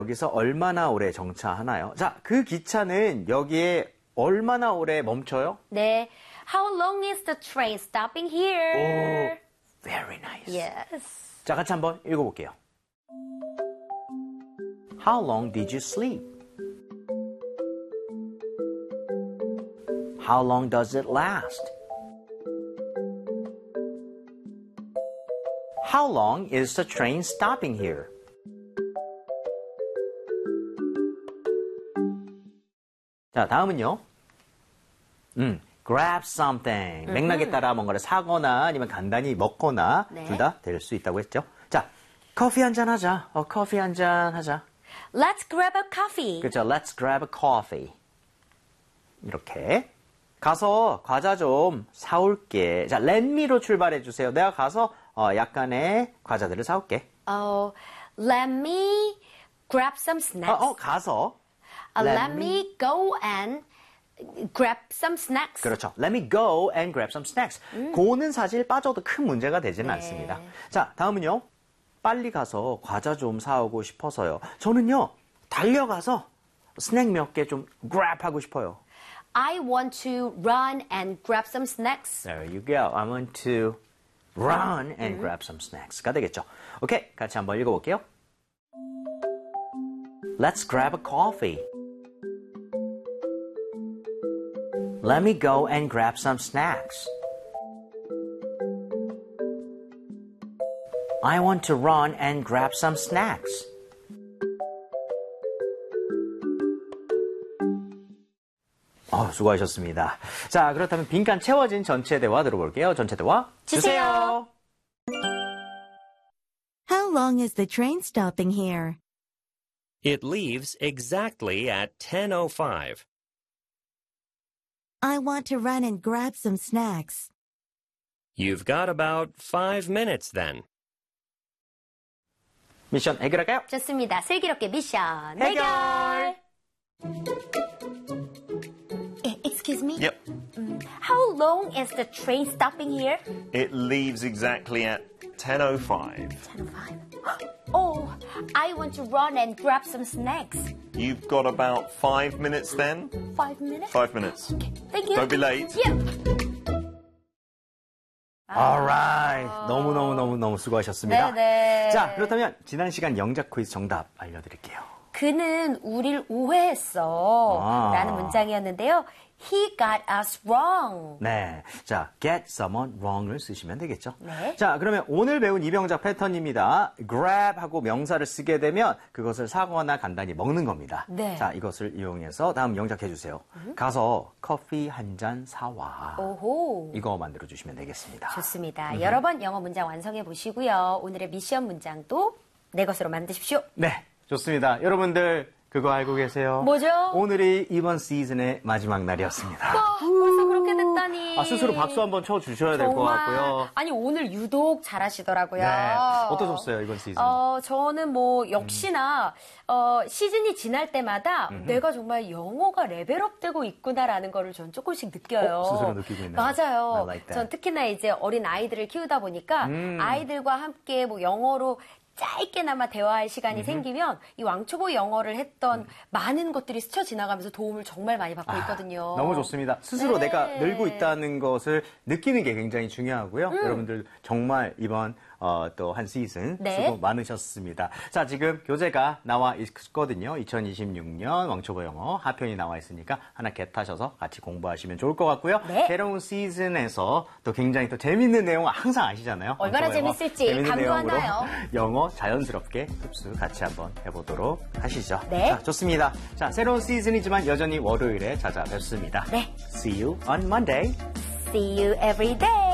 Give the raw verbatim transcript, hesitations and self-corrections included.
여기서 얼마나 오래 정차하나요? 자, 그 기차는 여기에 얼마나 오래 멈춰요? 네. How long is the train stopping here? 오, very nice. Yes. 자, 같이 한번 읽어볼게요. How long did you sleep? How long does it last? How long is the train stopping here? 자, 다음은요. 음, grab something. 음흠. 맥락에 따라 뭔가를 사거나 아니면 간단히 먹거나 네. 둘 다 될 수 있다고 했죠. 자, 커피 한잔 하자. 어, 커피 한잔 하자. Let's grab a coffee. 그렇죠. Let's grab a coffee. 이렇게. 가서 과자 좀 사올게. 자, let me로 출발해 주세요. 내가 가서 어, 약간의 과자들을 사올게. Oh, let me grab some 어, snacks. 어 가서. Uh, let let me go and grab some snacks. 그렇죠. Let me go and grab some snacks. 음. 고는 사실 빠져도 큰 문제가 되지는 네. 않습니다. 자, 다음은요. 빨리 가서 과자 좀 사오고 싶어서요. 저는요. 달려가서 스낵 몇 개 좀 grab 하고 싶어요. I want to run and grab some snacks. There you go. I want to run and grab some snacks가 되겠죠. 오케이, 같이 한번 읽어볼게요. Let's grab a coffee. Let me go and grab some snacks. I want to run and grab some snacks. 어, 수고하셨습니다. 자, 그렇다면 빈칸 채워진 전체 대화 들어볼게요. 전체 대화 주세요. How long is the train stopping here? It leaves exactly at ten oh five. I want to run and grab some snacks. You've got about five minutes then. 미션 해결할까요? 좋습니다. 슬기롭게 미션 해결! 해결. Eh, Excuse me? Yep. How long is the train stopping here? It leaves exactly at ten oh five. ten oh five. Oh, I want to run and grab some snacks. You've got about five minutes then? Five minutes? Five minutes. Thank you. Don't be late. Yeah. Alright. 너무너무너무너무 수고하셨습니다. 네네. 자, 그렇다면 지난 시간 영작 퀴즈 정답 알려드릴게요. 그는 우릴 오해했어. 아. 라는 문장이었는데요. He got us wrong. 네. 자, get someone wrong을 쓰시면 되겠죠. 네. 자, 그러면 오늘 배운 이병작 패턴입니다. grab 하고 명사를 쓰게 되면 그것을 사거나 간단히 먹는 겁니다. 네. 자, 이것을 이용해서 다음 영작 해주세요. 음? 가서 커피 한 잔 사와. 오호. 이거 만들어주시면 되겠습니다. 좋습니다. 음. 여러 번 영어 문장 완성해 보시고요. 오늘의 미션 문장도 내 것으로 만드십시오. 네, 좋습니다. 여러분들 그거 알고 계세요? 뭐죠? 오늘이 이번 시즌의 마지막 날이었습니다. 와, 벌써 그렇게 됐다니. 아, 스스로 박수 한번 쳐주셔야 될 것 정말. 같고요. 아니, 오늘 유독 잘하시더라고요. 네. 어떠셨어요, 이번 시즌? 어, 저는 뭐, 역시나, 음. 어, 시즌이 지날 때마다 음흠. 내가 정말 영어가 레벨업 되고 있구나라는 거를 전 조금씩 느껴요. 어, 스스로 느끼고 있나요? 맞아요. I like that. 전 특히나 이제 어린 아이들을 키우다 보니까 음. 아이들과 함께 뭐 영어로 짧게나마 대화할 시간이 음흠. 생기면 이 왕초보 영어를 했던 음. 많은 것들이 스쳐 지나가면서 도움을 정말 많이 받고 아, 있거든요. 너무 좋습니다. 스스로 네. 내가 늘고 있다는 것을 느끼는 게 굉장히 중요하고요. 음. 여러분들 정말 이번 어, 또 한 시즌 네. 수고 많으셨습니다. 자, 지금 교재가 나와 있거든요. 이천이십육 년 왕초보 영어 하편이 나와 있으니까 하나 겟하셔서 같이 공부하시면 좋을 것 같고요. 네. 새로운 시즌에서 또 굉장히 또 재밌는 내용을 항상 아시잖아요. 얼마나 왕초보 영어. 재밌을지 재밌는 감도 내용으로 하나요? 영어 자연스럽게 흡수 같이 한번 해보도록 하시죠. 네. 자, 좋습니다. 자, 새로운 시즌이지만 여전히 월요일에 찾아뵙습니다. 네. See you on Monday. See you every day.